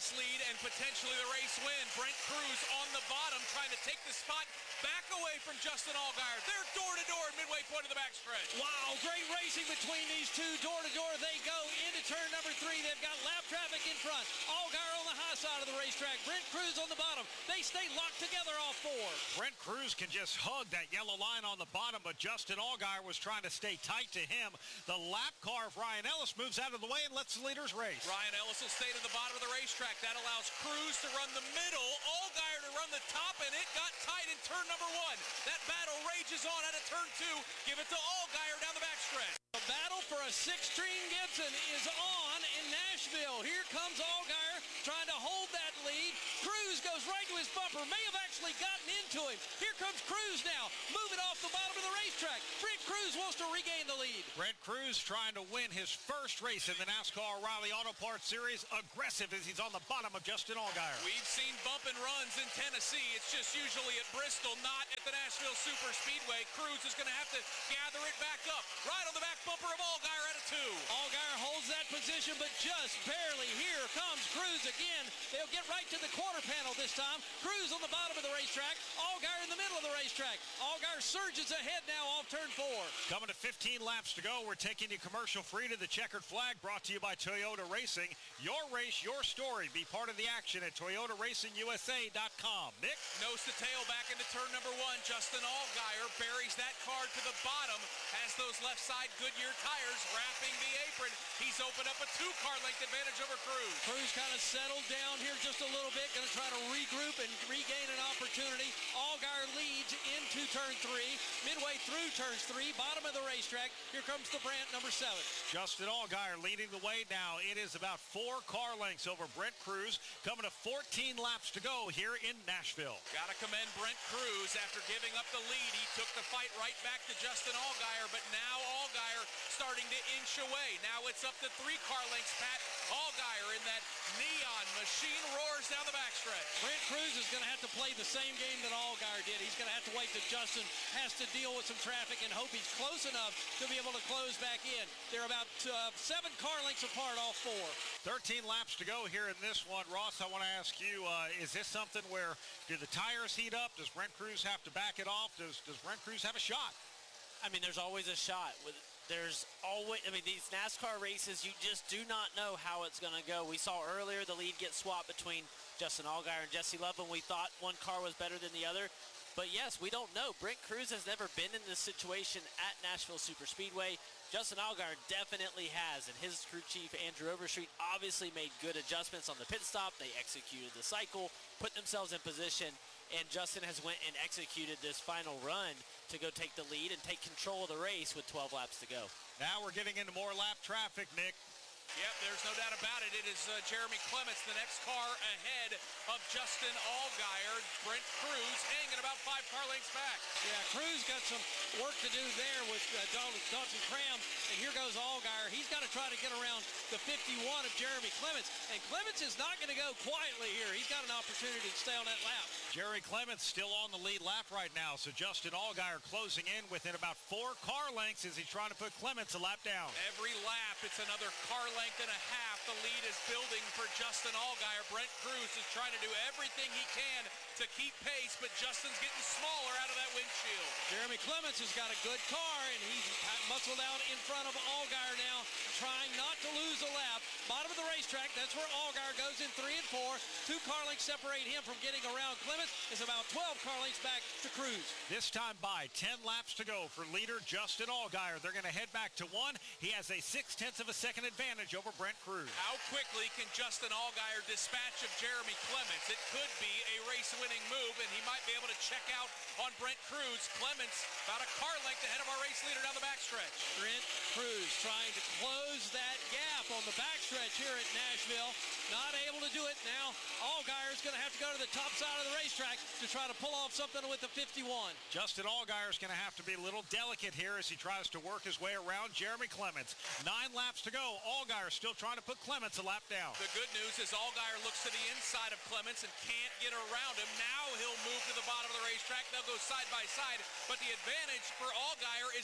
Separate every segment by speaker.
Speaker 1: race lead and potentially the race win. Brent Crews on the bottom trying to take the spot back away from Justin Allgaier. They're door-to-door midway point of the backstretch.
Speaker 2: Wow, great racing between these two. Door-to-door they go into turn number 3. They've got lap traffic in front. Allgaier on the high side of the racetrack. Brent Crews on the bottom. They stay locked together, all 4.
Speaker 3: Brent Crews can just hug that yellow line on the bottom, but Justin Allgaier was trying to stay tight to him. The lap car of Ryan Ellis moves out of the way and lets the leaders race.
Speaker 1: Ryan Ellis will stay to the bottom of the racetrack. That allows Crews to run the middle, Allgaier to run the top, and it got tight in turn number 1. That battle rages on out of turn 2. Give it to Allgaier down the backstretch.
Speaker 2: The battle for a 6-string Gibson is on in Nashville. Here comes Allgaier trying to hold that lead. Crews goes right to his bumper. May have actually gotten into him. Here comes Crews now, moving off the bottom of the racetrack. Brent Crews wants to regain the lead.
Speaker 3: Brent Crews trying to win his first race in the NASCAR O'Reilly Auto Parts Series. Aggressive as he's on the bottom of Justin Allgaier.
Speaker 1: We've seen bump and runs in Tennessee. It's just usually at Bristol, not at the Nashville Super Speedway. Crews is going to have to gather it back up. Right on the back bumper of Allgaier at a 2.
Speaker 2: Allgaier holds that position, but just barely. Here comes Crews again. They'll get right to the quarter panel this time. Crews on the bottom of the racetrack. Allgaier in the middle of the racetrack. Allgaier surges ahead now off turn 4.
Speaker 3: Coming to 15 laps to go. We're taking you commercial free to the checkered flag, brought to you by Toyota Racing. Your race, your story. Be part of the action at ToyotaRacingUSA.com. Nick?
Speaker 1: Nose to tail back into turn number 1. Justin Allgaier buries that car to the bottom. Has those left side Goodyear tires wrapping the apron. He's opened up a 2-car length advantage over Crews.
Speaker 2: Crews kind of settled down here just a little bit. Going to try to regroup and regain an opportunity. Allgaier leads into turn 3. Midway through turns 3. Bottom of the racetrack. Here comes the Brandt number 7.
Speaker 3: Justin Allgaier leading the way now. It is about 4 car lengths over Brent Crews. Coming to 14 laps to go here in Nashville.
Speaker 1: Got to commend Brent Crews after giving up the lead. He took the fight right back to Justin Allgaier, but now Allgaier starting to inch away. Now it's up to 3 car lengths, Pat. Allgaier in that neon machine roars down the backstretch.
Speaker 2: Brent Crews is going to have to play the same game that Allgaier did. He's going to have to wait till Justin has to deal with some traffic and hope he's close enough to be able to close back in. They're about 7 car lengths apart, all 4.
Speaker 3: 13 laps to go here in this one. Ross, I want to ask you, is this something where do the tires heat up? Does Brent Crews have to back it off? Does Brent Crews have a shot?
Speaker 4: I mean, there's always a shot. There's always, I mean, these NASCAR races, you just do not know how it's going to go. We saw earlier the lead get swapped between Justin Allgaier and Jesse Love when we thought one car was better than the other. But yes, we don't know. Brent Crews has never been in this situation at Nashville Super Speedway. Justin Allgaier definitely has, and his crew chief, Andrew Overstreet, obviously made good adjustments on the pit stop. They executed the cycle, put themselves in position, and Justin has went and executed this final run to go take the lead and take control of the race with 12 laps to go.
Speaker 3: Now we're getting into more lap traffic, Nick.
Speaker 1: Yep, there's no doubt about it. It is Jeremy Clements, the next car ahead of Justin Allgaier. Brent Crews hanging about 5 car lengths back.
Speaker 2: Yeah, Crews got some work to do there with Dawson Cram. And here goes Allgaier. He's got to try to get around the 51 of Jeremy Clements. And Clements is not going to go quietly here. He's got an opportunity to stay on that lap.
Speaker 3: Jerry Clements still on the lead lap right now. So Justin Allgaier closing in within about 4 car lengths as he's trying to put Clements a lap down.
Speaker 1: Every lap, it's another car length and a half. The lead is building for Justin Allgaier. Brent Crews is trying to do everything he can to keep pace, but Justin's getting smaller out of that windshield.
Speaker 2: Jeremy Clements has got a good car, and he's muscled out in front of Allgaier now, trying not to lose a lap. Bottom of the racetrack, that's where Allgaier goes in 3 and 4. 2 car lengths separate him from getting around Clements. It's about 12 car lengths back to Crews.
Speaker 3: This time by 10 laps to go for leader Justin Allgaier. They're going to head back to 1. He has a 0.6 of a second advantage over Brent Crews.
Speaker 1: How quickly can Justin Allgaier dispatch of Jeremy Clements? It could be a race-winning move, and he might be able to check out on Brent Crews. Clements about a car length ahead of our race leader down the backstretch.
Speaker 2: Brent Crews trying to close that gap on the backstretch here at Nashville. Not able to do it now. Allgaier is going to have to go to the top side of the racetrack to try to pull off something with the 51.
Speaker 3: Justin Allgaier is going to have to be a little delicate here as he tries to work his way around Jeremy Clements. 9 laps to go. Allgaier still trying to put Clements a lap down.
Speaker 1: The good news is Allgaier looks to the inside of Clements and can't get around him. Now he'll move to the bottom of the racetrack. They'll go side by side, but the advantage for Allgaier is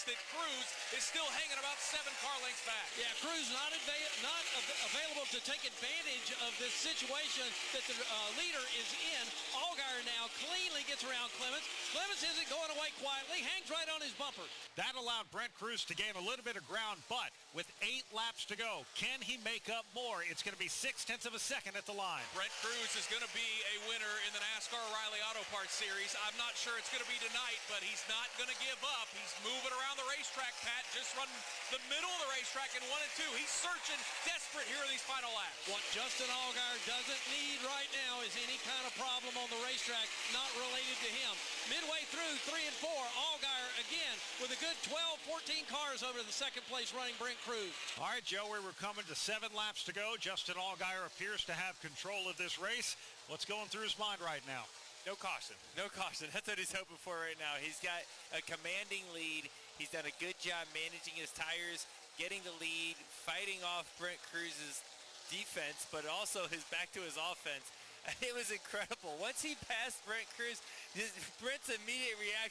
Speaker 1: is that Cruz is still hanging about 7 car lengths back.
Speaker 2: Yeah, Cruz not available to take advantage of this situation that the leader is in. Allgaier now cleanly gets around Clements. Clements isn't going away quietly, hangs right on his bumper.
Speaker 3: That allowed Brent Cruz to gain a little bit of ground, but with 8 laps to go, can he make up more? It's going to be 0.6 of a second at the line.
Speaker 1: Brent Cruz is going to be a winner in the NASCAR O'Reilly Auto Parts Series. I'm not sure it's going to be tonight, but he's not going to give up. He's moving around the racetrack, Pat, just running the middle of the racetrack in 1 and 2. He's searching, desperate here in these final laps.
Speaker 2: What Justin Allgaier doesn't need right now is any kind of problem on the racetrack not related to him. Midway through 3 and 4, Allgaier again with a good 12-14 cars over the second place running Brent Cruz.
Speaker 3: All right, Joe, we're coming to 7 laps to go. Justin Allgaier appears to have control of this race. What's going through his mind right now?
Speaker 5: No caution. No caution. That's what he's hoping for right now. He's got a commanding lead. He's done a good job managing his tires, getting the lead, fighting off Brent Cruz's defense, but also back to his offense. It was incredible. Once he passed Brent Cruz, Brent's immediate reaction